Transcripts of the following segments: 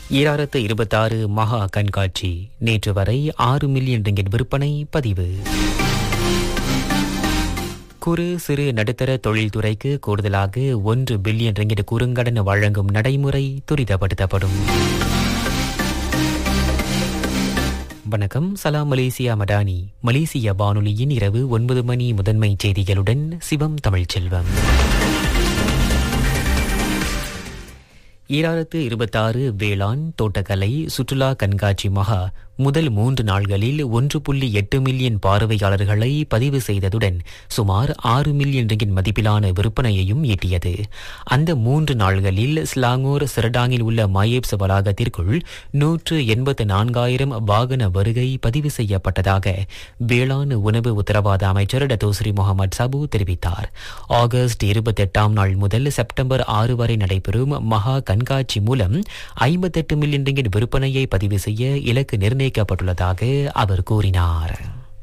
2026 மகா கண்காட்சி நேற்று வரை 6 மில்லியன் ரிங்கெட் விற்பனை பதிவு. குறு சிறு நடுத்தர தொழில்துறைக்கு கூடுதலாக 1 பில்லியன் ரிங்கெட் குறுங்கடன் வழங்கும் நடைமுறை துரிதப்படுத்தப்படும். வணக்கம், சலாம் மலேசியா மடானி. மலேசிய வானொலியின் இரவு 9 மணி முதன்மை செய்திகளுடன் சிவம் தமிழ்ச்செல்வம். 2026 வேளாண் தோட்டக்கலை சுற்றுலா கண்காட்சி மகா முதல் 3 நாள்களில் 1.8 மில்லியன் பார்வையாளர்களை பதிவு செய்ததுடன் சுமார் 6 மில்லியன் ரிங்கிட் மதிப்பிலான விற்பனையையும் ஈட்டியது. அந்த 3 நாள்களில் ஸ்லாங்கூர் சிரடாங்கில் உள்ள மாயேப்ஸ் வளாகத்திற்குள் 184,000 வாகன வருகை பதிவு செய்யப்பட்டதாக வேளாண் உணவு உத்தரவாத அமைச்சர் டத்தோஸ்ரீ முகமது சபு தெரிவித்தார். ஆகஸ்ட் 28ஆம் நாள் முதல் செப்டம்பர் 6 வரை நடைபெறும் மகா கண்காட்சி மூலம் 58 மில்லியன் ரிங்கிட் விற்பனையை பதிவு செய்ய இலக்கு நிர்ணயிக்கப்பட்டுள்ளதாக அவர் கூறினார்.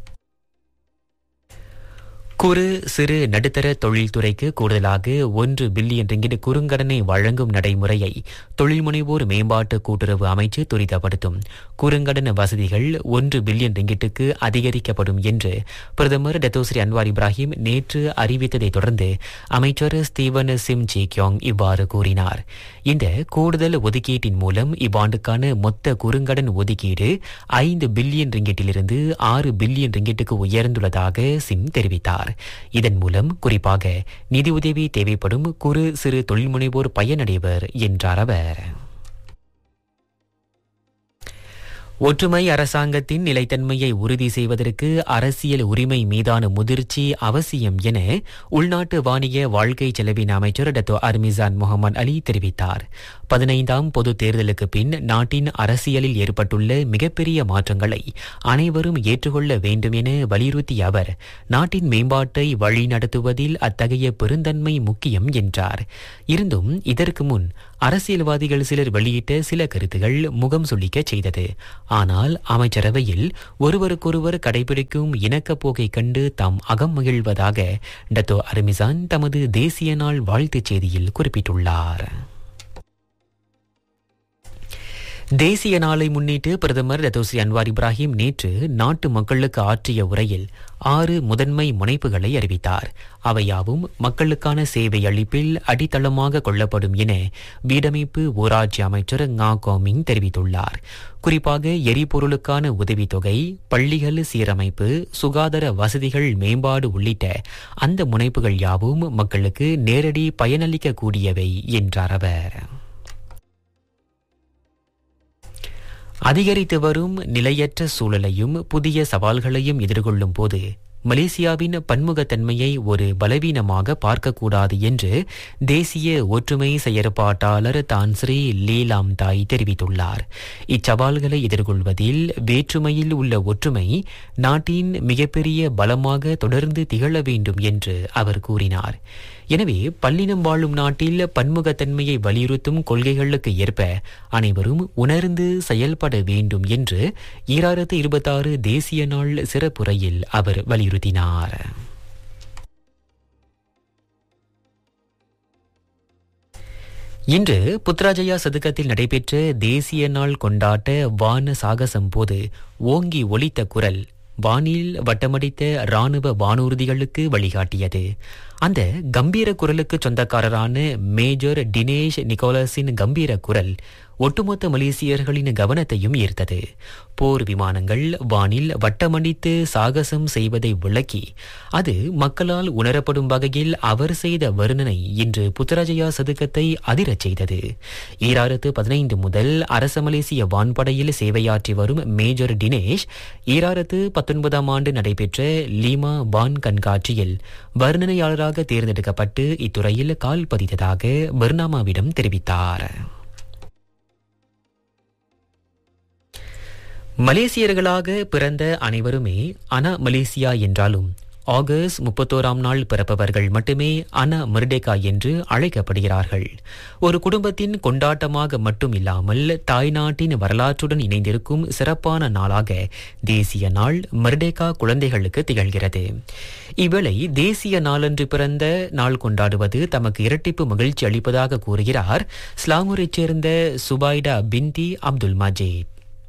குறு சிறு நடுத்தர தொழில்துறைக்கு கூடுதலாக 1 பில்லியன் ரிங்கிட் குறுங்கடனை வழங்கும் நடைமுறையை தொழில் முனைவோர் மேம்பாட்டு கூட்டுறவு அமைச்சு துரிதப்படுத்தும். குறுங்கடன் வசதிகள் 1 பில்லியன் ரிங்கிட்டுக்கு அதிகரிக்கப்படும் என்று பிரதமர் டத்தோஸ்ரீ அன்வார் இப்ராஹிம் நேற்று அறிவித்ததை தொடர்ந்து அமைச்சர் ஸ்டீவன் சிம் ஜி கியோங் இவ்வாறு கூறினார். இந்த கூடுதல் ஒதுக்கீட்டின் மூலம் இவ்வாண்டுக்கான மொத்த குறுங்கடன் ஒதுக்கீடு 5 பில்லியன் ரிங்கிட்டிலிருந்து 6 பில்லியன் ரிங்கிட்டுக்கு உயர்ந்துள்ளதாக சிம் தெரிவித்தார். இதன் மூலம் குறிப்பாக நிதியுதவி தேவைப்படும் குறு சிறு தொழில் முனைவோர் பயனடைவர் என்றார் அவர். ஒற்றுமை அரசாங்கத்தின் நிலைத்தன்மையை உறுதி செய்வதற்கு அரசியல் உரிமை மீதான முதிர்ச்சி அவசியம் என உள்நாட்டு வாணிக வாழ்க்கை செலவின அமைச்சர் டத்தோ அர்மிசான் முகமது அலி தெரிவித்தார். 15ஆம் பொது தேர்தலுக்கு பின் நாட்டின் அரசியலில் ஏற்பட்டுள்ள மிகப்பெரிய மாற்றங்களை அனைவரும் ஏற்றுக்கொள்ள வேண்டும் என வலியுறுத்திய அவர் நாட்டின் மேம்பாட்டை வழிநடத்துவதில் அத்தகைய பெருந்தன்மை முக்கியம் என்றார். இருந்தும் இதற்கு முன் அரசியல்வாதிகள் சிலர் வெளியிட்ட சில கருத்துகள் முகம் சுளிக்க செய்தது. ஆனால் அமைச்சரவையில் ஒருவருக்கொருவர் கடைபிடிக்கும் இணக்கப்போக்கை கண்டு தாம் அகம் மகிழ்வதாக டத்தோ அர்மிசான் தமது தேசிய நாள் வாழ்த்துச் செய்தியில் குறிப்பிட்டுள்ளார். தேசிய நாளை முன்னிட்டு பிரதமர் டத்தோஸ்ரீ அன்வார் இப்ராஹிம் நேற்று நாட்டு மக்களுக்கு ஆற்றிய உரையில் 6 முதன்மை முனைப்புகளை அறிவித்தார். அவையாவும் மக்களுக்கான சேவை அளிப்பில் அடித்தளமாக கொள்ளப்படும் என வீடமைப்பு ஊராட்சி அமைச்சர் ngா கோமிங் தெரிவித்துள்ளார். குறிப்பாக எரிபொருளுக்கான உதவித்தொகை, பள்ளிகள் சீரமைப்பு, சுகாதார வசதிகள் மேம்பாடு உள்ளிட்ட அந்த முனைப்புகள் யாவும் மக்களுக்கு நேரடி பயனளிக்க கூடியவை என்றார் அவர். அதிகரித்து வரும் நிலையற்ற சூழலையும் புதிய சவால்களையும் எதிர்கொள்ளும் போது மலேசியாவின் பன்முகத்தன்மையை ஒரு பலவீனமாக பார்க்கக்கூடாது என்று தேசிய ஒற்றுமை செயற்பாட்டாளர் தான் ஸ்ரீ லீலாம் தாய் தெரிவித்துள்ளார். இச்சவால்களை எதிர்கொள்வதில் வேற்றுமையில் உள்ள ஒற்றுமை நாட்டின் மிகப்பெரிய பலமாக தொடர்ந்து திகழ வேண்டும் என்று அவர் கூறினார். எனவே பல்லினம் வாழும் நாட்டில் பன்முகத்தன்மையை வலியுறுத்தும் கொள்கைகளுக்கு ஏற்ப அனைவரும் உணர்ந்து செயல்பட வேண்டும் என்று 2026 தேசிய நாள் சிறப்புரையில் அவர் வலியுறுத்தினார். இன்று புத்ராஜயா சதுக்கத்தில் நடைபெற்ற தேசிய நாள் கொண்டாட்ட வான சாகசம் போது ஓங்கி ஒலித்த குரல் வானில் வட்டமடித்த இராணுவ வானூர்திகளுக்கு வழிகாட்டியது. அந்த கம்பீர குரலுக்கு சொந்தக்காரரான மேஜர் டினேஷ் நிக்கோலஸின் கம்பீர குரல் ஒட்டுமொத்த மலேசியர்களின் கவனத்தையும் ஈர்த்தது. போர் விமானங்கள் வானில் வட்டமடித்து சாகசம் செய்வதை விளக்கி அது மக்களால் உணரப்படும் வகையில் அவர் செய்த வர்ணனை இன்று புத்ராஜயா சதுக்கத்தை அதிரச் செய்தது. 2015 முதல் அரச மலேசிய வான்படையில் சேவையாற்றி வரும் மேஜர் டினேஷ் 2019ஆம் ஆண்டு நடைபெற்ற லீமா வான் கண்காட்சியில் வர்ணனையாளராக தேர்ந்தெடுக்கப்பட்டு இத்துறையில் கால் பதித்ததாக பர்னாமாவிடம் தெரிவித்தார். மலேசியர்களாக பிறந்த அனைவருமே அனா மலேசியா என்றாலும் ஆகஸ்ட் 31ஆம் நாள் பிறப்பவர்கள் மட்டுமே அனா மிர்டேகா என்று அழைக்கப்படுகிறார்கள். ஒரு குடும்பத்தின் கொண்டாட்டமாக மட்டும் இல்லாமல் தாய்நாட்டின் வரலாற்றுடன் இணைந்திருக்கும் சிறப்பான நாளாக தேசிய நாள் மிர்டேகா குழந்தைகளுக்கு திகழ்கிறது. இவ்வேளை தேசிய நாளன்று பிறந்த நாள் கொண்டாடுவது தமக்கு இரட்டிப்பு மகிழ்ச்சி அளிப்பதாக கூறுகிறார் ஸ்லாங்கூரைச் சேர்ந்த சுபைடா பின்தி அப்துல் மஜீத்.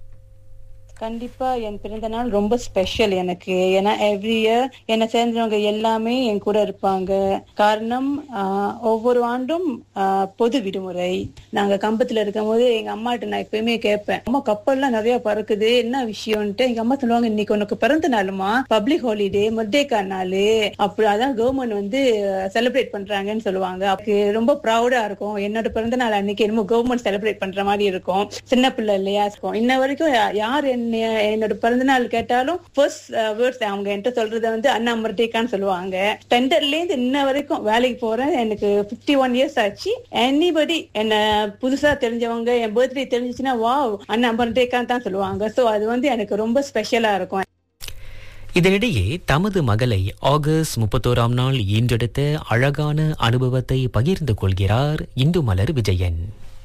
கண்டிப்பா என் பிறந்த நாள் ரொம்ப ஸ்பெஷல் எனக்கு. ஏன்னா எவ்ரி இயர் என்னை சேர்ந்தவங்க எல்லாமே என் கூட இருப்பாங்க. காரணம் ஒவ்வொரு ஆண்டும் பொது விடுமுறை. நாங்க கம்பத்துல இருக்கும் போது எங்க அம்மாட்ட நான் எப்பயுமே கேட்பேன், அம்மா கப்பல்லாம் நிறைய பறக்குது, என்ன விஷயம்ட்டு. எங்க அம்மா சொல்லுவாங்க, இன்னைக்கு உனக்கு பிறந்த நாளுமா, பப்ளிக் ஹாலிடே, மர்டேகா நாள், அப்படி அதான் கவர்மெண்ட் செலிப்ரேட் பண்றாங்கன்னு சொல்லுவாங்க. அதுக்கு ரொம்ப ப்ரௌடா இருக்கும். என்னோட பிறந்த நாள் அன்னைக்கு என்னமோ கவர்மெண்ட் செலிப்ரேட் பண்ற மாதிரி இருக்கும். சின்ன பிள்ளை இல்லையா இருக்கும். இன்ன வரைக்கும் யார் என்னோட பிறந்தநாள் கேட்டாலும் ஃபர்ஸ்ட் வேர்ட்ஸ் அவங்க என்கிட்ட சொல்றது அண்ணா மிர்டேகான்னு சொல்லுவாங்க. டெண்டர்ல இருந்து இன்ன வரைக்கும் வேலைக்கு போறேன். எனக்கு 51 இயர்ஸ் ஆச்சு. எனிபடி என்ன புதுசா தெரிஞ்சவங்க என் பர்த்டே தெரிஞ்சிச்சுன்னா வாவ் அண்ணா மிர்டேகான்னு தான் சொல்லுவாங்க. சோ அது எனக்கு ரொம்ப ஸ்பெஷலா இருக்கும். இதனிடையே தமது மகளை ஆகஸ்ட் 31ஆம் நாள் ஈன்றெடுத்த அழகான அனுபவத்தை பகிர்ந்து கொள்கிறார் இந்துமலர் விஜயன்.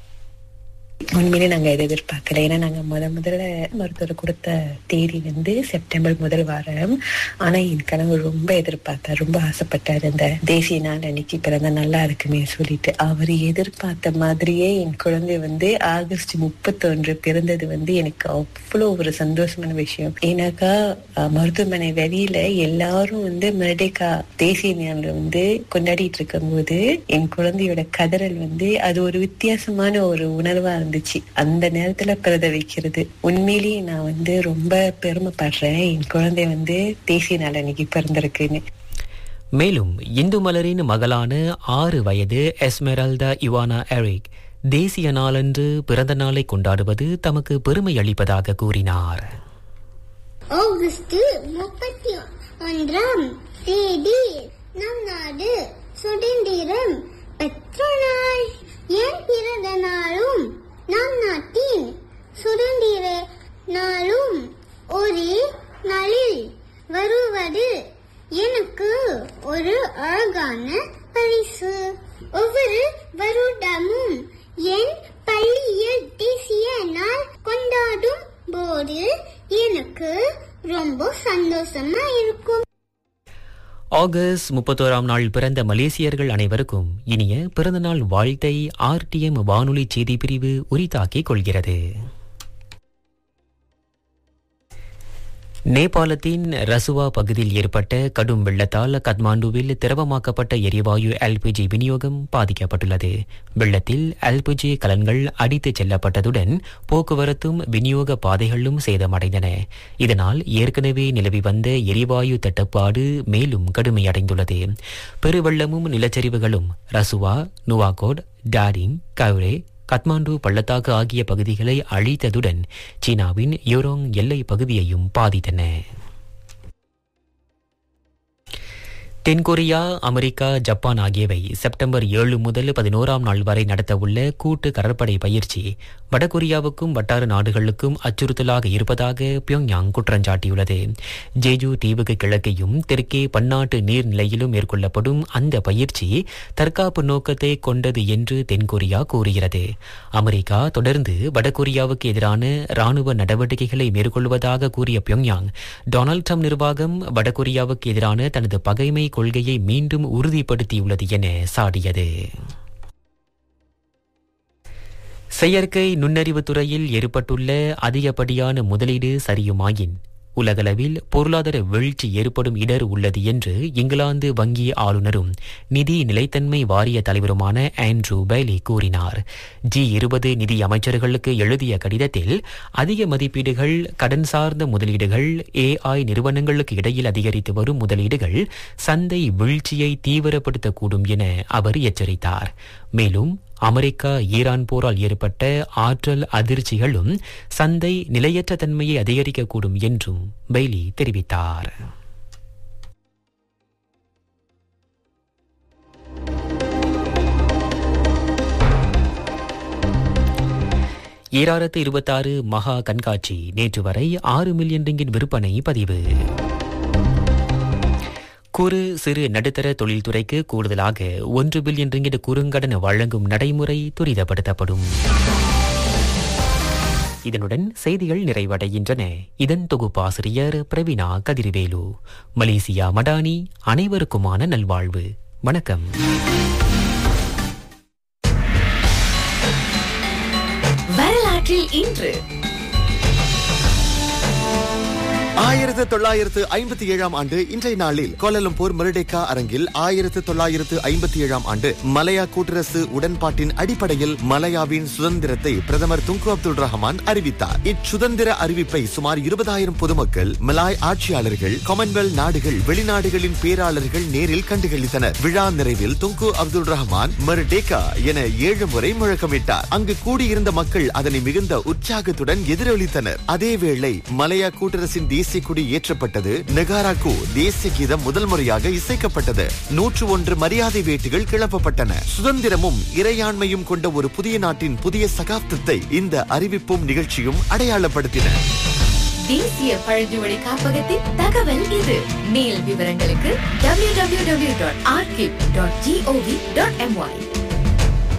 உண்மையிலே நாங்க எதை எதிர்பார்க்கல. ஏன்னா நாங்க முதல்ல மருத்துவர் கொடுத்த தேதி செப்டம்பர் முதல் வாரம். ஆனா என் கணவர் ரொம்ப எதிர்பார்த்தார், ரொம்ப ஆசைப்பட்டார். அந்த தேசிய நாள் அன்னைக்கு பிறந்த நல்லா இருக்குமே சொல்லிட்டு. அவர் எதிர்பார்த்த மாதிரியே என் குழந்தை ஆகஸ்ட் 31 பிறந்தது எனக்கு அவ்வளோ ஒரு சந்தோஷமான விஷயம். ஏன்னாக்கா மருத்துவமனை வெளியில எல்லாரும் மிர்டேகா தேசிய நாள் கொண்டாடிட்டு இருக்கும் போது என் குழந்தையோட கதறல் அது ஒரு வித்தியாசமான ஒரு உணர்வா இருந்துச்சு. அந்த நேரத்துல பிறத வைக்கிறது உண்மையிலேயே நான் ரொம்ப பெருமைப்படுறேன். என் குழந்தை தேசிய நாள் அன்னைக்கு பிறந்திருக்குன்னு. மேலும் இந்து மலரின் மகளான 6 வயது எஸ்மெரல்டா இவானா எரிக் தேசிய நாளன்று பிறந்த நாளை கொண்டாடுவது தமக்கு பெருமை அளிப்பதாக கூறினார். ஆகஸ்ட் 31ஆம் தேதி நம் நாடு சுதந்திரம் பெற்ற நாள். என் பிறந்த நாளும் நம் நாட்டின் சுதந்திர நாளும் ஒரே நாளில் வருவது எனக்கு ஒரு அழகான பரிசு. ஒவ்வொரு வருடமும் என் பள்ளியில் தேசிய நாள் கொண்டாடும் போது எனக்கு ரொம்ப சந்தோஷமா இருக்கும். ஆகஸ்ட் 31ஆம் நாள் பிறந்த மலேசியர்கள் அனைவருக்கும் இனிய பிறந்தநாள் வாழ்த்தை RTM வானொலி செய்தி பிரிவு உரித்தாக்கிக் கொள்கிறது. நேபாளத்தின் ரசுவா பகுதியில் ஏற்பட்ட கடும் வெள்ளத்தால் கத்மாண்டுவில் திரவமாக்கப்பட்ட எரிவாயு LPG விநியோகம் பாதிக்கப்பட்டுள்ளது. வெள்ளத்தில் LPG கலன்கள் அடித்துச் செல்லப்பட்டதுடன் போக்குவரத்தும் விநியோக பாதைகளும் சேதமடைந்தன. இதனால் ஏற்கனவே நிலவி வந்த எரிவாயு தட்டுப்பாடு மேலும் கடுமையடைந்துள்ளது. பெருவெள்ளமும் நிலச்சரிவுகளும் ரசுவா, நுவாகோட், டாரிங், கவுரே, கத்மாண்டு பள்ளத்தாக்கு ஆகிய பகுதிகளை அழித்ததுடன் சீனாவின் யோரோங் எல்லை பகுதியையும் பாதித்தன. தென்கொரியா, அமெரிக்கா, ஜப்பான் ஆகியவை செப்டம்பர் 7 முதல் 11ஆம் நாள் வரை நடத்தவுள்ள கூட்டு கடற்படை பயிற்சி வடகொரியாவுக்கும் வட்டார நாடுகளுக்கும் அச்சுறுத்தலாக இருப்பதாக பியோங்யாங் குற்றஞ்சாட்டியுள்ளது. ஜேஜு தீவுக்கு கிழக்கையும் தெற்கே பன்னாட்டு நீர்நிலையிலும் மேற்கொள்ளப்படும் அந்த பயிற்சி தற்காப்பு நோக்கத்தை கொண்டது என்று தென்கொரியா கூறுகிறது. அமெரிக்கா தொடர்ந்து வடகொரியாவுக்கு எதிரான ராணுவ நடவடிக்கைகளை மேற்கொள்வதாக கூறிய பியோங்யாங் டொனால்ட் ட்ரம்ப் நிர்வாகம் வடகொரியாவுக்கு எதிரான தனது பகைமை கொள்கையை மீண்டும் உறுதிப்படுத்தியுள்ளது என சாடியது. செயற்கை நுண்ணறிவு துறையில் ஏற்பட்டுள்ள அதிகப்படியான முதலீடு சரியுமாயின் உலகளவில் பொருளாதார வீழ்ச்சி ஏற்படும் இடர் உள்ளது என்று இங்கிலாந்து வங்கி ஆளுநரும் நிதி நிலைத்தன்மை வாரிய தலைவருமான ஆண்ட்ரூ பெய்லி கூறினார். G20 நிதி அமைச்சர்களுக்கு எழுதிய கடிதத்தில் அதிக மதிப்பீடுகள், கடன் சார்ந்த முதலீடுகள், AI நிறுவனங்களுக்கு இடையில் அதிகரித்து வரும் முதலீடுகள் சந்தை வீழ்ச்சியை தீவிரப்படுத்தக்கூடும் என அவர் எச்சரித்தார். மேலும் அமெரிக்கா ஈரான் போரால் ஏற்பட்ட ஆற்றல் அதிர்ச்சிகளும் சந்தை நிலையற்ற தன்மையை அதிகரிக்கக்கூடும் என்றும் பெய்லி தெரிவித்தார். ஈராயிரத்து மகா கண்காட்சி நேற்று வரை 6 மில்லியன் ரிங்கிட் விற்பனை பதிவு. குறு சிறு நடுத்தர தொழில்துறைக்கு கூடுதலாக 1 பில்லியன் ரிங்கிட் குறுங்கடன் வழங்கும் நடைமுறை துரிதப்படுத்தப்படும். இதனுடன் செய்திகள் நிறைவடைகின்றன. இதன் தொகுப்பாசிரியர் பிரவீனா கதிர்வேலு. மலேசியா மடானி. அனைவருக்குமான நல்வாழ்வு. வணக்கம். வரலாற்றில் இன்று 1957 ஆண்டு இன்றைய நாளில் கோலாலம்பூர் மெர்டேக்கா அரங்கில் 1957 ஆண்டு மலாயா கூட்டரசு உடன்பாட்டின் அடிப்படையில் மலாயாவின் சுதந்திரத்தை பிரதமர் துங்கு அப்துல் ரஹ்மான் அறிவித்தார். இச்சுதந்திர அறிவிப்பை சுமார் 20,000 பொதுமக்கள், மலாய் ஆட்சியாளர்கள், காமன்வெல்த் நாடுகள், வெளிநாடுகளின் பேராளர்கள் நேரில் கண்டுகளித்தனர். விழா நிறைவில் துங்கு அப்துல் ரஹ்மான் மெர்டேக்கா என 7 முறை முழக்கமிட்டார். அங்கு கூடியிருந்த மக்கள் அதனை மிகுந்த உற்சாகத்துடன் எதிரொலித்தனர். அதேவேளை மலாயா கூட்டரசின் தேசிய கொடி ஏற்றப்பட்டது. நெகாராக்கு தேசிய கீதம் முதல் முறையாக இசைக்கப்பட்டது. 101 மரியாதை வேட்டுகள் கிளப்பப்பட்டன. சுதந்திரமும் இறையாண்மையும் கொண்ட ஒரு புதிய நாட்டின் புதிய சகாப்தத்தை இந்த அறிவிப்பும் நிகழ்ச்சியும் அடையாளப்படுத்தின. தேசிய பழங்குடி காப்பகத்தின் தகவல் இது. மேல் விவரங்களுக்கு www.archive.gov.my